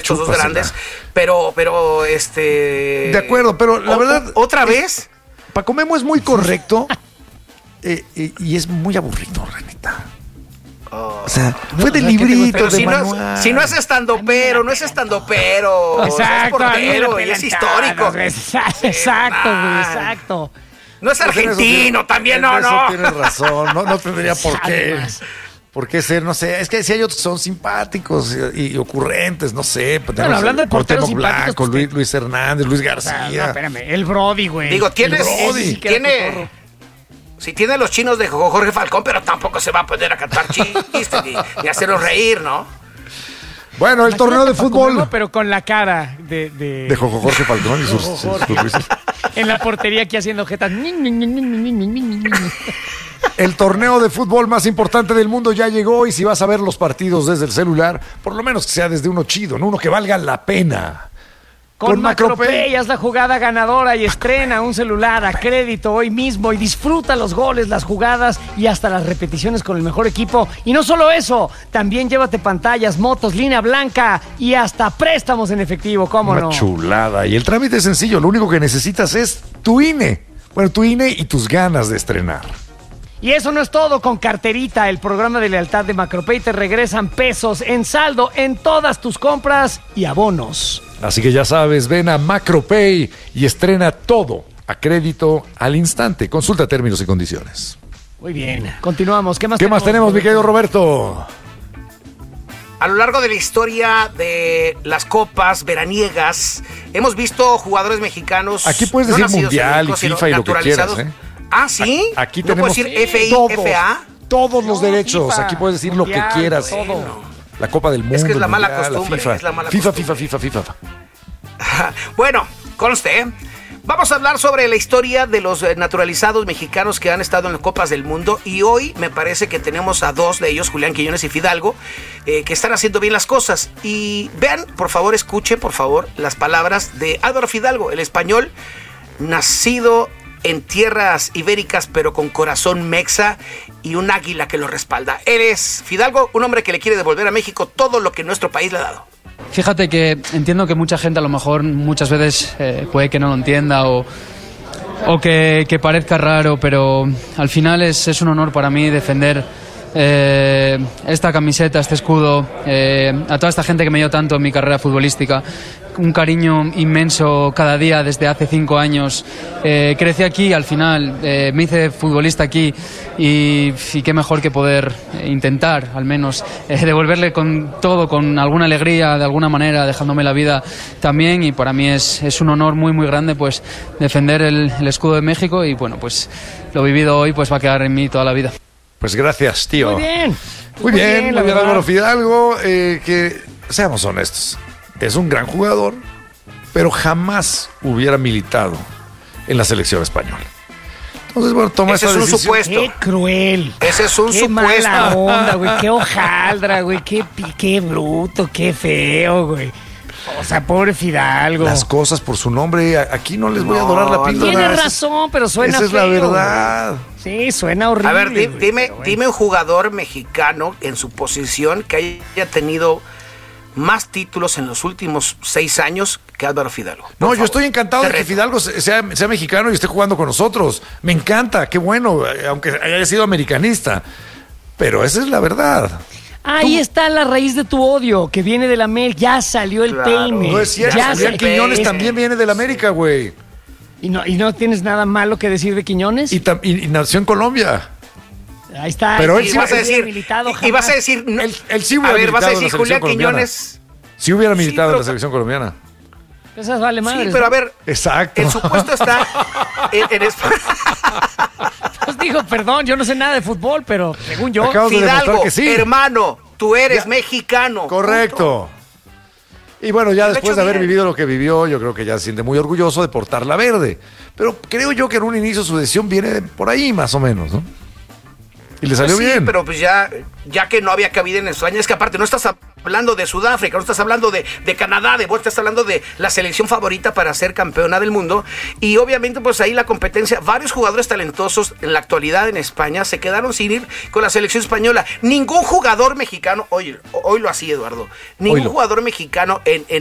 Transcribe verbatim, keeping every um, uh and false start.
estos dos Chúpasela. grandes, pero, pero, este... De acuerdo, pero la o, verdad... ¿Otra es, vez? Paco Memo es muy correcto eh, eh, y es muy aburrido, la neta. Oh. O sea, fue No, de o sea, ¿qué te librito, gusta? Pero de si no, manual. es, si no es estandopero, no es estandopero, Exacto, es a mí me la portero y es pelan histórico. todas, güey. Exacto, güey, exacto. No es Pues en eso argentino, tiene- también en no, eso no. Tienes razón, no, no tendría por qué. Además. ¿Por qué ser? No sé, es que si hay otros que son simpáticos y, y ocurrentes, no sé. Pues Bueno, hablando de porteros Cuauhtémoc simpáticos, Blanco, pues, Luis, que- Luis Hernández, Luis O sea, García. no, espérame, el Brody, güey. Digo, tienes, El Brody. Sí, que era tiene, cotorro. sí tiene los chinos de Jorge Falcón, pero tampoco se va a poner a cantar chistes ni, ni hacerlos reír, ¿no? Bueno, el torneo de Paco fútbol Memo, pero con la cara de... De, de Jojo Jorge Falcón y sus, sus, sus Luises. en la portería aquí haciendo jetas. El torneo de fútbol más importante del mundo ya llegó y si vas a ver los partidos desde el celular, por lo menos que sea desde uno chido, ¿no? Uno que valga la pena. Con, Con Macropay. Macropay haz la jugada ganadora y estrena un celular a crédito hoy mismo y disfruta los goles, las jugadas y hasta las repeticiones con el mejor equipo. Y no solo eso, también llévate pantallas, motos, línea blanca y hasta préstamos en efectivo, ¿cómo Una no? chulada. Y el trámite es sencillo, lo único que necesitas es tu I N E. Bueno, tu I N E y tus ganas de estrenar. Y eso no es todo, con Carterita, el programa de lealtad de Macropay, te regresan pesos en saldo en todas tus compras y abonos. Así que ya sabes, ven a Macropay y estrena todo a crédito al instante. Consulta términos y condiciones. Muy bien, continuamos. ¿Qué más ¿Qué más tenemos, mi querido Roberto? A lo largo de la historia de las copas veraniegas, hemos visto jugadores mexicanos. Aquí puedes no decir nacidos mundial en México, y sino FIFA y lo que naturalizados. quieras, ¿eh? Ah, ¿sí? A- aquí ¿No tenemos puedes decir F I, todos, F A? todos los No, derechos. FIFA, Aquí puedes decir lo que mundial, quieras. todo. La Copa del Mundo. Es que es la el mala Mundial, costumbre, FIFA. es la mala FIFA, costumbre. FIFA, FIFA, FIFA. Bueno, conste, ¿eh? Vamos a hablar sobre la historia de los eh, naturalizados mexicanos que han estado en las Copas del Mundo y hoy me parece que tenemos a dos de ellos, Julián Quiñones y Fidalgo, eh, que están haciendo bien las cosas. Y vean, por favor, escuchen, por favor, las palabras de Álvaro Fidalgo, el español, nacido en tierras ibéricas, pero con corazón mexa y un águila que lo respalda. Él es Fidalgo, un hombre que le quiere devolver a México todo lo que nuestro país le ha dado. Fíjate que entiendo que mucha gente a lo mejor muchas veces eh, puede que no lo entienda o, o que, que parezca raro, pero al final es, es un honor para mí defender eh, esta camiseta, este escudo, eh, a toda esta gente que me dio tanto en mi carrera futbolística. Un cariño inmenso cada día desde hace cinco años. Eh, crecí aquí, al final eh, me hice futbolista aquí y, y qué mejor que poder intentar, al menos, eh, devolverle con todo, con alguna alegría, de alguna manera, dejándome la vida también. Y para mí es, es un honor muy, muy grande pues defender el, el escudo de México y bueno, pues lo vivido hoy pues va a quedar en mí toda la vida. Pues gracias, tío. Muy bien. Muy bien, la muy bien, verdad. Álvaro Fidalgo, eh, que seamos honestos, es un gran jugador, pero jamás hubiera militado en la selección española. Entonces, bueno, toma Ese esa es un decisión. supuesto. Qué cruel. Ese es un Qué supuesto. mala onda, güey. Qué hojaldra, güey. Qué, pi- qué bruto, qué feo, güey. O sea, pobre Fidalgo. Las cosas por su nombre, a- aquí no les voy a dorar la No, píldora. Tiene Esa- razón, pero suena Esa es la feo, verdad. güey. Sí, suena horrible. A ver, di- güey, dime, pero bueno. dime un jugador mexicano en su posición que haya tenido más títulos en los últimos seis años que Álvaro Fidalgo. Por No, yo favor. estoy encantado Te de que reto. Fidalgo se- sea, sea mexicano y esté jugando con nosotros. Me encanta, qué bueno, eh, aunque haya sido americanista. Pero esa es la verdad. Ahí está la raíz de tu odio, que viene de la América. Ya salió el Claro. peine. No es cierto, Ya Julián se- Quiñones es- también viene del América, güey. ¿Y no, ¿Y no tienes nada malo que decir de Quiñones? Y, tam- y- y nació en Colombia. Ahí está. Pero y él Y sí vas a hubiera decir, militado y- y jamás. vas a decir, no, Él- él sí hubiera a ver, vas a militado en la decir Julián selección colombiana. Quiñones. Si hubiera militado pero- en la selección colombiana. Esas vale madres. Sí, pero a ¿no? ver, Exacto. el supuesto está en, en España. Pues digo, perdón, yo no sé nada de fútbol, pero según yo. Acabo de demostrar Fidalgo, que sí. hermano, tú eres Ya. mexicano. Correcto. Y bueno, ya Lo ha después hecho de haber bien. vivido lo que vivió, yo creo que ya se siente muy orgulloso de portar la verde. Pero creo yo que en un inicio su decisión viene de por ahí más o menos, ¿no? Y le salió Pues sí, bien. pero pues ya, ya que no había cabida en España, es que aparte no estás hablando de Sudáfrica, no estás hablando de, de Canadá, de vos estás hablando de la selección favorita para ser campeona del mundo. Y obviamente pues ahí la competencia, varios jugadores talentosos en la actualidad en España se quedaron sin ir con la selección española. Ningún jugador mexicano, hoy, hoy lo así Eduardo, ningún Oílo. jugador mexicano en, en